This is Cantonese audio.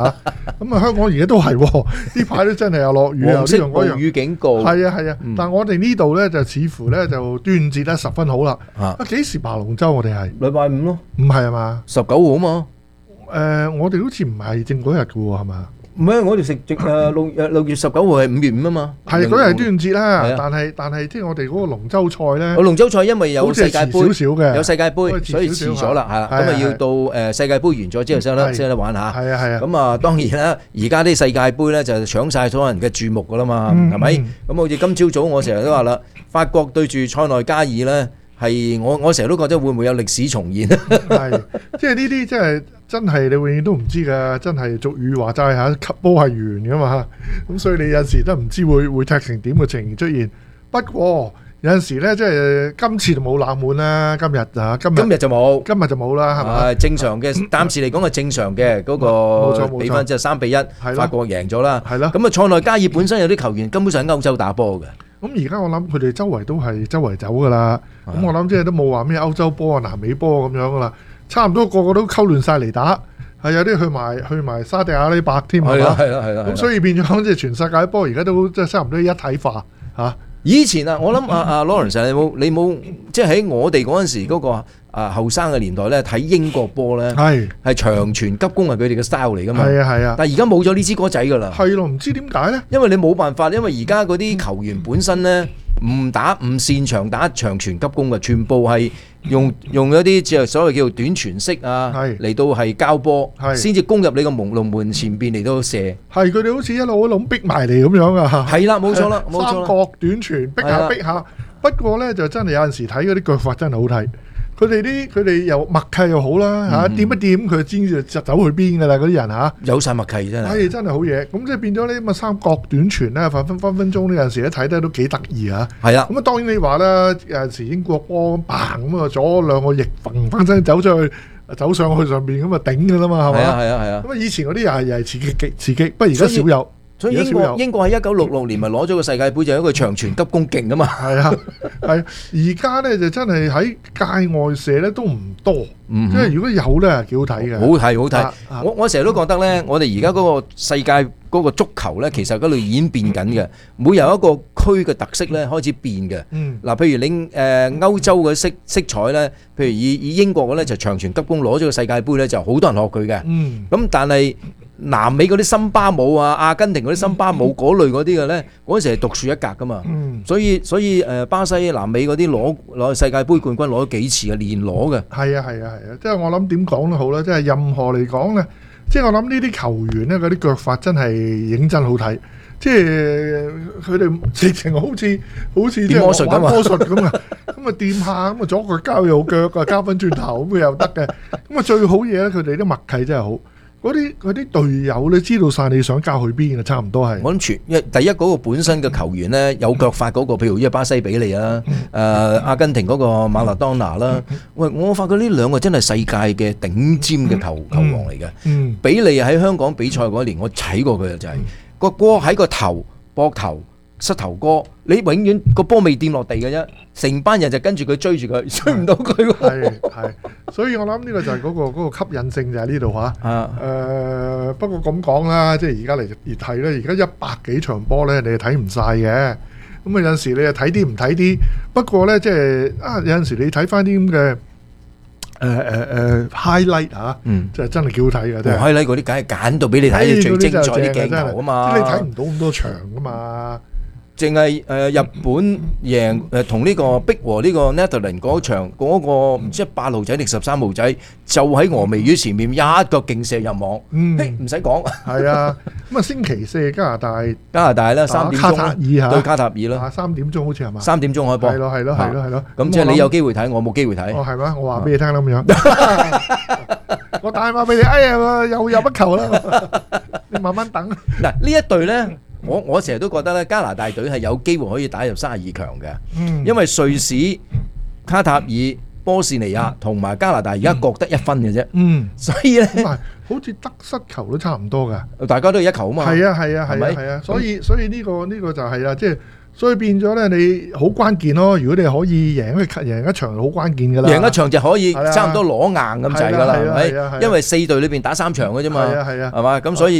咁啊，香港而家都係喎，呢排都真係有落雨啊， 黃色暴呢樣嗰樣。 雨警告。 係啊，但係我哋呢度咧就似乎咧就端午節得十分好啦。 啊， 幾時爬龍舟我哋係？ 禮拜五咯， 唔係啊嘛？ 19號嘛。 我哋好似唔係正嗰日嘅喎，係嘛？ 唔係，我哋食6月19號係5月5啊嘛。 係嗰日係端午節啦係啊， 但係即係我哋嗰個龍舟賽咧， 我龍舟賽因為有好似係世界盃， 遲少少嘅， 有世界盃， 好似所以遲少少遲咗啦，係啦。 係啊咁啊要到世界盃完咗之後先得玩下。 係啊， 咁啊當然啦，而家啲世界盃咧就搶晒所有人嘅注目噶啦嘛，係咪？咁好似今朝早我成日都話啦，法國對住塞內加爾咧，係我成日都覺得會唔會有歷史重現？ 係即係呢啲即係真係你永遠都唔知㗎，真係俗語話齋嚇，吸波係圓㗎嘛，咁所以你有時都唔知會踢成點嘅情形出現。不過有陣時咧，即係今次就冇冷門啦，今日就冇。 今日就冇啦，係咪？ 正常嘅，暫時嚟講係正常嘅嗰冇錯個比分，即係3-1， 係咯法國贏咗啦。 係咯。 咁啊，塞內加爾本身有啲球員根本上喺歐洲打波嘅。 咁而家我諗佢哋周圍都係周圍走㗎啦。咁我諗即係都冇話咩歐洲波啊、南美波咁樣㗎啦，差唔多個個都溝亂晒嚟打。係有啲去埋沙地阿拉伯添，係嘛？ 係啦。 咁所以變咗即係全世界波而家都即係差唔多一體化嚇。 以前啊，我諗Lawrence 你冇即係喺我哋嗰陣時嗰個後生嘅年代咧，睇英國波咧係長傳急攻係佢哋嘅 style 嚟㗎嘛。 係啊。 但係而家冇咗呢支歌仔㗎啦。 係咯，唔知點解咧？ 因為你冇辦法，因為而家嗰啲球員本身咧唔擅長打長傳急攻嘅，全部係用一啲即係所謂叫做短傳式啊，嚟到係交波，先至攻入你個龍門前邊嚟到射。 係佢哋好似一路逼埋嚟咁樣啊！ 係啦，冇錯啦， 三角短傳逼下。不過咧就真係有陣時睇嗰啲腳法真係好睇。佢哋又默契又好啦嚇，掂一掂佢先至就走去邊㗎啦嗰啲人嚇。 有晒默契真係。 係真係好嘢。咁即係變咗呢咁嘅三角短傳咧，分分鐘呢有陣時咧睇得都幾得意啊！ 係啊。 咁啊當然你話啦，有陣時英國波嘭咁啊，左兩個翼嘭聲走出去，走上去上邊咁啊頂㗎啦嘛，係嘛？ 係啊。 咁啊以前嗰啲又係刺激，不過而家少有。 所以英國喺1966年咪攞咗個世界盃，就係一個長傳急攻勁啊嘛。 係啊，而家咧就真係喺界外射咧都唔多，即係如果有咧幾好睇嘅。 好睇。我成日都覺得咧，我哋而家嗰個世界嗰個足球咧，其實嗰度已經變緊嘅，每有一個區嘅特色咧開始變嘅。嗱，譬如你歐洲嘅色彩咧，譬如以英國嘅咧就長傳急攻攞咗個世界盃咧，就好多人學佢嘅。咁但係南美嗰啲森巴舞啊、阿根廷嗰啲森巴舞嗰類嗰啲嘅咧，嗰陣時係獨樹一格噶嘛。所以巴西、南美嗰啲攞世界盃冠軍攞咗幾次嘅，連攞嘅。 係啊，即係我諗點講都好啦，即係任何嚟講咧，即係我諗呢啲球員咧嗰啲腳法真係認真好睇，即係佢哋直情好似即係魔術玩魔術咁啊，咁啊掂下咁啊左腳交右腳啊，交翻轉頭咁又得嘅。咁啊最好嘢咧，佢哋啲默契真係好。嗰啲隊友你知道晒你想交去邊嘅，差唔多係。 我諗第一嗰個本身嘅球員咧，有腳法嗰個，譬如依個巴西比利啦，阿根廷嗰個馬勒當拿啦。喂，我發覺呢兩個真係世界嘅頂尖嘅球王嚟嘅。比利喺香港比賽嗰年，我睇過佢就係個波喺個頭、膊頭、膝頭哥，你永遠個波未掂落地嘅啫，成班人就跟住佢追住佢，追唔到佢。 係，所以我諗呢個就係嗰個吸引性就喺呢度嚇。不過咁講啦，即係而家嚟睇咧，而家100幾場波咧，你係睇唔晒嘅。咁啊有陣時你又睇啲唔睇啲。不過咧，即係有陣時你睇翻啲咁嘅highlight 嚇，就真係幾好睇嘅。 highlight 嗰啲梗係揀到俾你睇最精彩啲鏡頭啊嘛。 即係你睇唔到咁多場噶嘛。 淨係日本贏同呢個逼和呢個 Netherlands 嗰場嗰個唔知8號仔定13號仔，就喺峨眉魚前面一腳勁射入網，唔使講。 係啊，咁啊星期4加拿大啦3點鐘對卡塔爾啦 ，3點鐘好似係嘛？ 3點鐘開波。 係咯。 咁即係你有機會睇，我冇機會睇。 哦，係咩？我話俾你聽啦咁樣。我打電話俾你，哎呀又入一球啦，你慢慢等。 嗱呢一隊咧。我成日都覺得咧，加拿大隊係有機會可以打入32強嘅，因為瑞士、卡塔爾、波士尼亞同埋加拿大而家各得1分嘅啫，所以咧， 好似得失球都差唔多㗎， 大家都係1球啊嘛。 係啊，所以呢個就係啦，即係所以變咗咧，你好關鍵咯。如果你可以贏一場，好關鍵㗎啦。 贏一場就可以差唔多攞硬咁滯㗎啦，係咪？因為4隊裏邊打3場嘅啫嘛， 係啊， 係嘛？咁所以。